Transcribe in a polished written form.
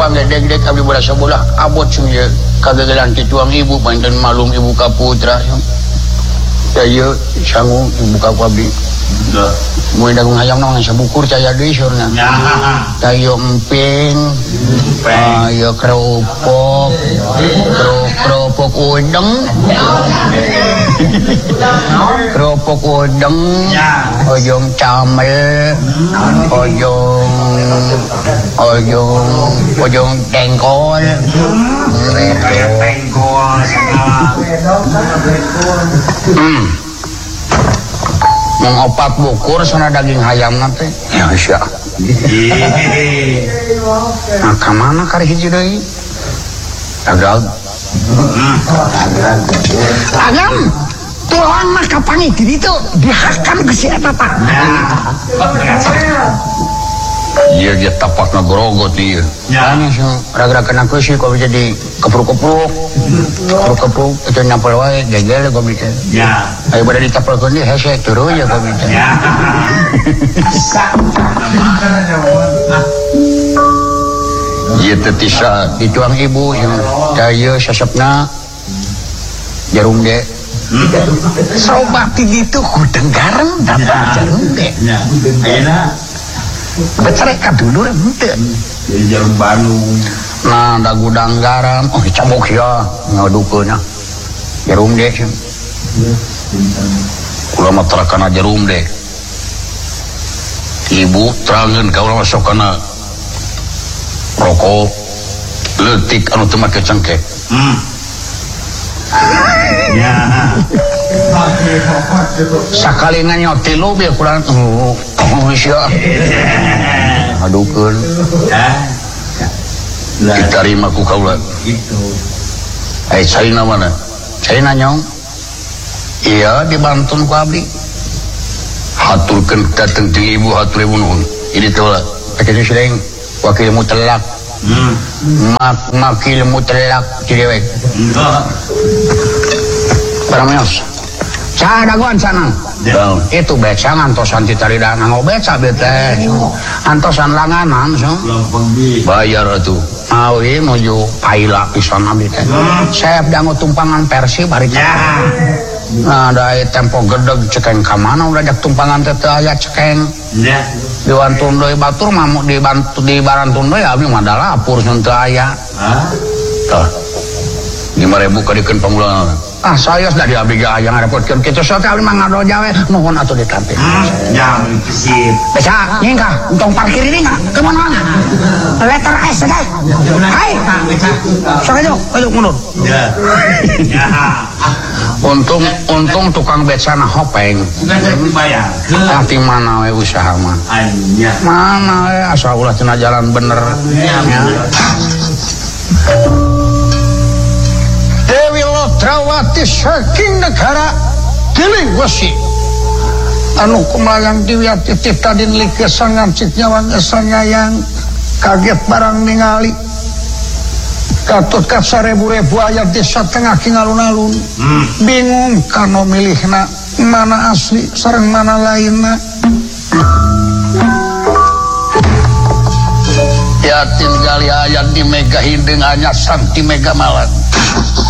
pangedek-dek abdi berasa bola abot sungye kagagalan ti tuang ibu panten malum ibu kaputra ya sangu ibu ka abdi mulai dagung hayam nang sabukur caya deui saurna tayo emping ya keropok udang keropok udang ojong camel ojong tengkol mengopat bukur sana daging hayam nanti ya isya nah kemana kari hiji deui agak agam tulang mah kapangi di itu dihakam ke si eta tah iya dia tapakna grogot ieu nya raga kena keusi kok jadi kepruk-kepruk itu nyampel wae gegel kok bisa ya aya bade ditapelkeun ieu hese turu ya kok bisa ya ieu teh tisa dituang ibu daya sasepna jarum de sobat gitu gudeng garam dan jarum de ayeuna becereka dulu henteu jarum Bandung nah da gudang garam oh cabok ya ngadukeun jarum de kula mah terakana jarum de ibu terangeun ka urang masuk kana rokok leutik anu teu make cengkeh ya sakali nganyot tilu biar kurang sia adukeun diterima ku kaula gitu caina mana caina nyong iya dibantun ku abdi haturkeun dateng jeung ibu hatur ibu nuhun ini teh ake sering wakil mutlak makil mutlak dewek parameos cadaguan sana itu beca ngantosan titarida nganggo beca bete antosan langanan bayar atuh awi nuju paila pisan abdi teh saya dangu tumpangan Persi bari nah da tempo gedeg cekeng ka mana udah jak tumpangan teh teu aya cekeng diwantun deui batur mah dibantu di barantun deui abdi mah da lapur sun teu aya tah 5.000 kadikeun pangulanan saya sudah diabdi yang ngarepotkeun kitu sote abdi mah ngadoja we nuhun atuh ditampi jam sip beca nyingka entong parkir ini enggak kemana letter S deh hai sok aja mundur ya untung tukang becana hopeng bayar nanti mana we usaha mah mana we asal ulah cenah jalan bener Dewi Lodrawati saking negara Diliwesi anu kumalang diwiati titadin likesangan cik nyawang esanyayang kaget barang ningali katut kat 1000 ayat di satengah king alun-alun bingung kano milihna mana asli sareng mana lainna yatin gali ayat di mega hideng hanya santi mega malan